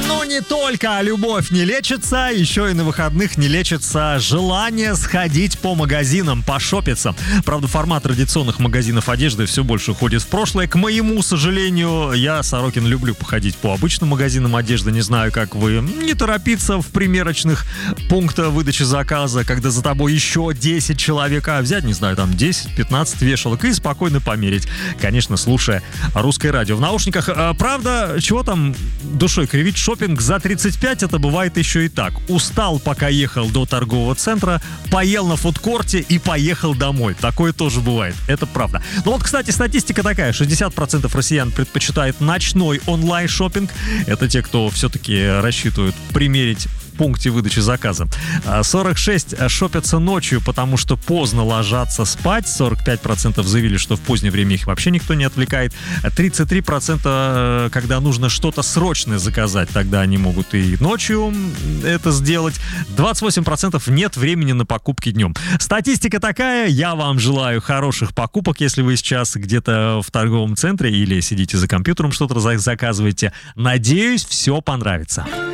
Но не только любовь не лечится, еще и на выходных не лечится желание сходить по магазинам, пошопиться. Правда, формат традиционных магазинов одежды все больше уходит в прошлое. К моему сожалению, я, Сорокин, люблю походить по обычным магазинам одежды. Не знаю, как вы. Не торопиться в примерочных пунктах выдачи заказа, когда за тобой еще 10 человек, а взять, не знаю, там 10-15 вешалок и спокойно померить. Конечно, слушая русское радио в наушниках. Правда, чего там душой кривить? Шопинг за 35 это бывает еще и так. Устал, пока ехал до торгового центра, поел на фудкорте и поехал домой. Такое тоже бывает. Это правда. Ну вот, кстати, статистика такая. 60% россиян предпочитает ночной онлайн-шопинг. Это те, кто все-таки рассчитывают примерить в пункте выдачи заказа. 46% шопятся ночью, потому что поздно ложатся спать. 45% заявили, что в позднее время их вообще никто не отвлекает. 33% когда нужно что-то срочное заказать, тогда они могут и ночью это сделать. 28% нет времени на покупки днем. Статистика такая. Я вам желаю хороших покупок, если вы сейчас где-то в торговом центре или сидите за компьютером, что-то заказываете. Надеюсь, все понравится.